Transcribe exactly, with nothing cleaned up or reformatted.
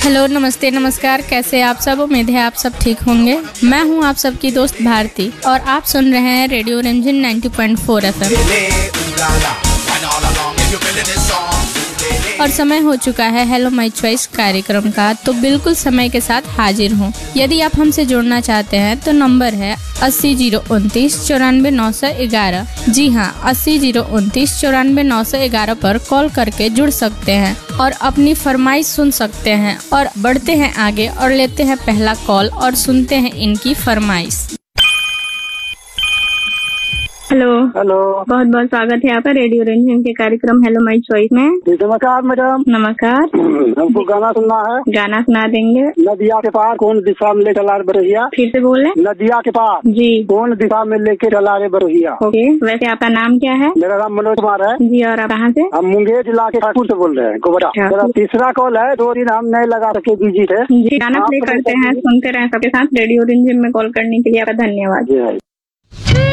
Hello, नमस्ते, नमस्कार। कैसे आप सब? उम्मीद है आप सब ठीक होंगे। मैं हूं आप सबकी दोस्त भारती और आप सुन रहे हैं रेडियो रिमझिम ninety point four F M. और समय हो चुका है हेलो माय चॉइस कार्यक्रम का, तो बिल्कुल समय के साथ हाजिर हूँ। यदि आप हमसे जुड़ना चाहते हैं तो नंबर है अस्सी जीरो उनतीस चौरानवे नौ सौ ग्यारह। जी हाँ, अस्सी जीरो उनतीस चौरानवे नौ सौ ग्यारह पर कॉल करके जुड़ सकते हैं और अपनी फरमाइश सुन सकते हैं। और बढ़ते हैं आगे और लेते हैं पहला कॉल और सुनते हैं इनकी फरमाइश। हेलो हेलो, बहुत बहुत स्वागत है आपका रेडियो रिमझिम के कार्यक्रम हेलो माय चॉइस में। नमस्कार मैडम। नमस्कार। हमको गाना सुनना है। गाना सुना देंगे। नदिया के पार कौन दिशा में ले चला रे बरहिया। फिर से बोले। नदिया के पार जी कौन दिशा में लेके चला रे बरहिया। ओके, वैसे आपका नाम क्या है? मेरा नाम मनोज कुमार है जी, और आप कहाँ से? हम मुंगेर जिला के ठाकुर से बोल रहे हैं, गोबरा। मेरा तीसरा कॉल है, दो दिन हम नहीं लगा सके, बिजी थे। जी, गाना प्ले करते हैं, सुनते रहे सबके साथ। रेडियो रिमझिम में कॉल करने के लिए आपका धन्यवाद। जी।